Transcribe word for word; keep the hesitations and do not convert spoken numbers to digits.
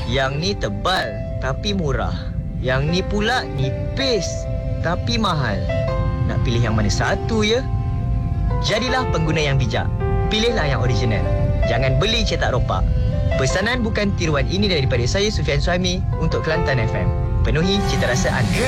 Yang ni tebal tapi murah. Yang ni pula nipis tapi mahal. Nak pilih yang mana satu ya? Jadilah pengguna yang bijak. Pilihlah yang original. Jangan beli cetak ropak. Pesanan bukan tiruan ini daripada saya, Sufian Suhaimi, untuk Kelantan F M. Penuhi cita rasa anda.